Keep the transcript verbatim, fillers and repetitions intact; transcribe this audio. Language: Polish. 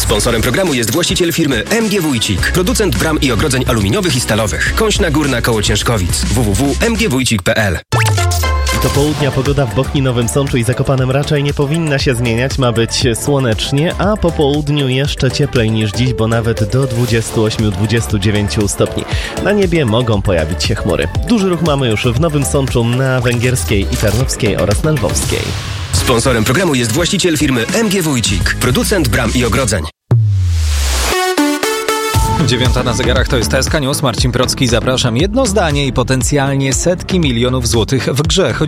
Sponsorem programu jest właściciel firmy M G Wójcik, producent bram i ogrodzeń aluminiowych i stalowych. Kośna Górna koło Ciężkowic. w w w kropka m g wójcik kropka p l. Do południa pogoda w Bochni, Nowym Sączu i Zakopanem raczej nie powinna się zmieniać. Ma być słonecznie, a po południu jeszcze cieplej niż dziś, bo nawet do dwudziestu ośmiu do dwudziestu dziewięciu stopni. Na niebie mogą pojawić się chmury. Duży ruch mamy już w Nowym Sączu, na Węgierskiej i Tarnowskiej oraz na Lwowskiej. Sponsorem programu jest właściciel firmy M G Wójcik, producent bram i ogrodzeń. Dziewiąta na zegarach, to jest T S K News. Marcin Procki, zapraszam. Jedno zdanie i potencjalnie setki milionów złotych w grze. Chodzi